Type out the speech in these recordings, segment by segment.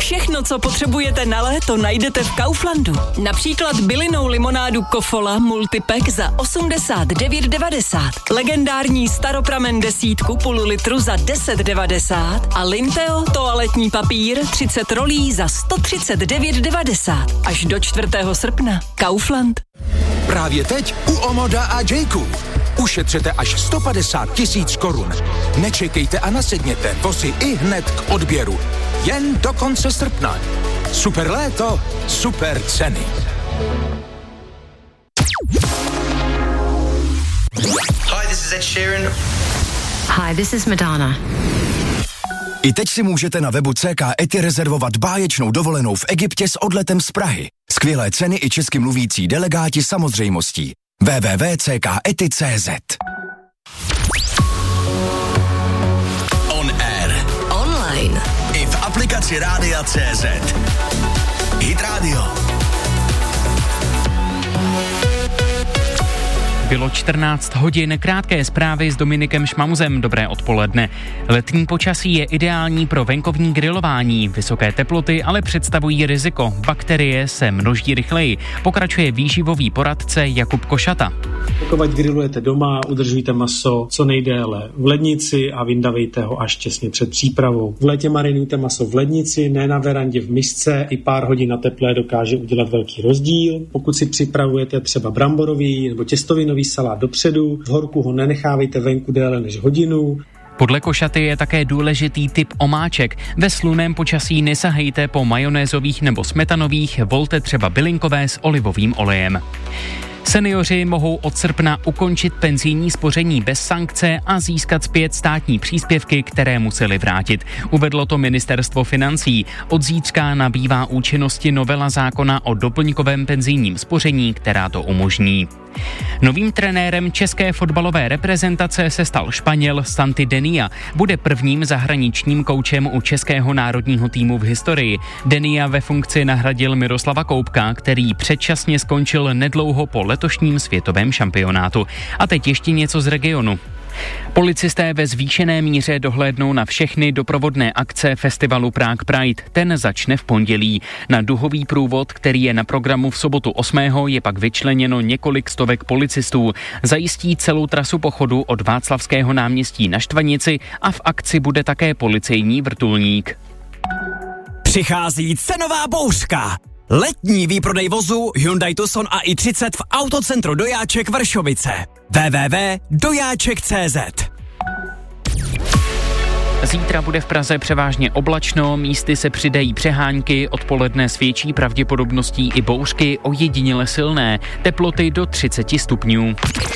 Všechno, co potřebujete na léto, najdete v Kauflandu. Například bylinnou limonádu Kofola Multipack za 89,90. Legendární staropramen 10 půl litru za 10,90. A Linteo toaletní papír 30 rolí za 139,90. Až do 4. srpna. Kaufland. Právě teď u Omoda a Jayku. Ušetřete až 150 000 korun. Nečekejte a nasedněte, vozy i hned k odběru. Jen do konce srpna. Super léto, super ceny. Hi, this is Ed Sheeran. Hi, this is Madonna. I teď si můžete na webu CK Ety rezervovat báječnou dovolenou v Egyptě s odletem z Prahy. Skvělé ceny i česky mluvící delegáti samozřejmostí. www.ckety.cz On air. Online. I v aplikaci Rádia CZ. Hit Radio. Bylo 14 hodin, krátké zprávy s Dominikem Šmauzem. Dobré odpoledne. Letní počasí je ideální pro venkovní grilování. Vysoké teploty ale představují riziko. Bakterie se množí rychleji. Pokračuje výživový poradce Jakub Košata. Pokud grillujete doma, udržujte maso co nejdéle v lednici a vyndavejte ho až těsně před přípravou. V létě marinujte maso v lednici, ne na verandě v misce, i pár hodin na teplé dokáže udělat velký rozdíl. Pokud si připravujete třeba bramborový nebo těstovinový salát dopředu, v horku ho nenechávejte venku déle než hodinu. Podle Košaty je také důležitý typ omáček. Ve slunném počasí nesahejte po majonézových nebo smetanových, volte třeba bylinkové s olivovým olejem. Seniori mohou od srpna ukončit penzijní spoření bez sankce a získat zpět státní příspěvky, které museli vrátit. Uvedlo to ministerstvo financí. Od zítřka nabývá účinnosti novela zákona o doplňkovém penzijním spoření, která to umožní. Novým trenérem české fotbalové reprezentace se stal Španěl Santi Denia. Bude prvním zahraničním koučem u českého národního týmu v historii. Denia ve funkci nahradil Miroslava Koubka, který předčasně skončil nedlouho po letošním světovém šampionátu. A teď ještě něco z regionu. Policisté ve zvýšené míře dohlédnou na všechny doprovodné akce festivalu Prague Pride. Ten začne v pondělí. Na duhový průvod, který je na programu v sobotu 8. je pak vyčleněno několik stovek policistů. Zajistí celou trasu pochodu od Václavského náměstí na Štvanici a v akci bude také policejní vrtulník. Přichází cenová bouřka. Letní výprodej vozu Hyundai Tucson a i30 v Autocentru Dojáček Vršovice. www.dojáček.cz. Zítra bude v Praze převážně oblačno, místy se přidají přehánky, odpoledne s větší pravděpodobností i bouřky, ojediněle silné, teploty do 30 stupňů.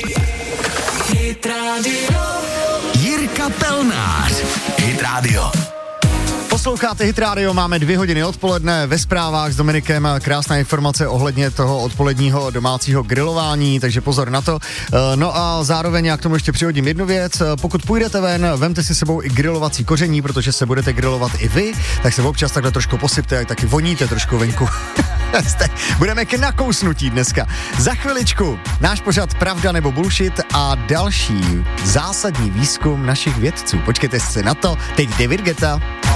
Jirka Pelnář. Hit Radio. Posloucháte Hit Radio, máme 2 hodiny odpoledne, ve zprávách s Dominikem krásná informace ohledně toho odpoledního domácího grilování, takže pozor na to. No a zároveň já k tomu ještě přihodím jednu věc, pokud půjdete ven, vemte si sebou i grilovací koření, protože se budete grilovat i vy, tak se občas takhle trošku posypte, jak taky voníte trošku venku. Budeme k nakousnutí dneska. Za chviličku náš pořad Pravda nebo bullshit a další zásadní výzkum našich vědců. Počkejte si na to, teď David Guetta.